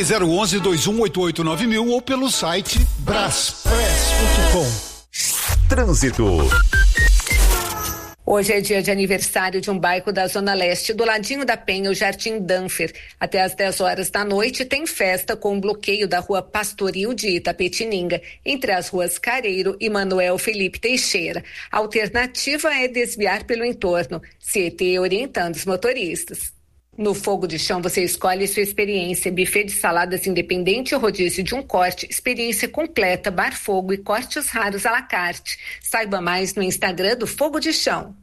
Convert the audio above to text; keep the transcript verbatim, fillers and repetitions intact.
Ligue zero onze, dois um oito oito nove mil ou pelo site braspress ponto com. Trânsito. Hoje é dia de aniversário de um bairro da Zona Leste, do ladinho da Penha, o Jardim Danfer. Até às dez horas da noite tem festa com bloqueio da rua Pastoril de Itapetininga, entre as ruas Careiro e Manuel Felipe Teixeira. A alternativa é desviar pelo entorno, C E T orientando os motoristas. No Fogo de Chão você escolhe sua experiência, buffet de saladas independente ou rodízio de um corte, experiência completa, bar fogo e cortes raros à la carte. Saiba mais no Instagram do Fogo de Chão.